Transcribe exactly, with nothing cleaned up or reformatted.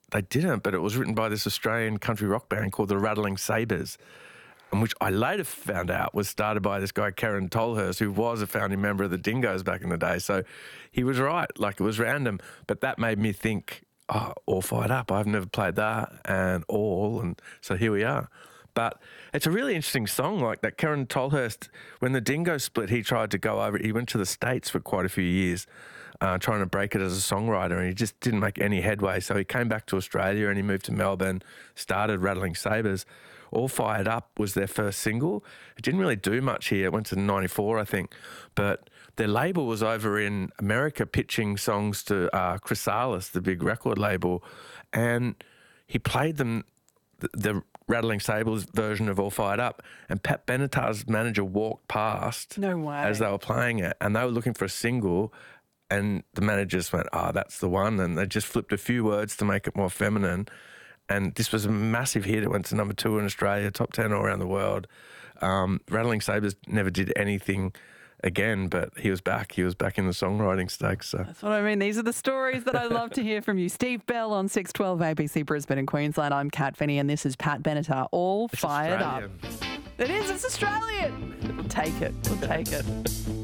they didn't, but it was written by this Australian country rock band called the Rattling Sabres, and which I later found out was started by this guy, Karen Tolhurst, who was a founding member of the Dingoes back in the day. So he was right, like it was random. But that made me think, oh, All Fired Up, I've never played that, and All, and so here we are. But it's a really interesting song, like that Karen Tolhurst, when the Dingoes split, he tried to go over, he went to the States for quite a few years, uh, trying to break it as a songwriter, and he just didn't make any headway. So he came back to Australia and he moved to Melbourne, started Rattling Sabres. All Fired Up was their first single. It didn't really do much here. It went to ninety-four, I think. But their label was over in America pitching songs to uh, Chrysalis, the big record label, and he played them, the, the Rattling Sabres version of All Fired Up, and Pat Benatar's manager walked past No way. as they were playing it, and they were looking for a single, and the manager just went, oh, that's the one, and they just flipped a few words to make it more feminine. And this was a massive hit. It went to number two in Australia, top ten all around the world. Um, Rattling Sabres never did anything again, but he was back. He was back in the songwriting stakes. So. That's what I mean. These are the stories that I love to hear from you. Steve Bell on six twelve A B C Brisbane and Queensland. I'm Kat Finney and this is Pat Benatar. All It's Fired Australian. Up. It is. It's Australian. We'll take it. We'll take it.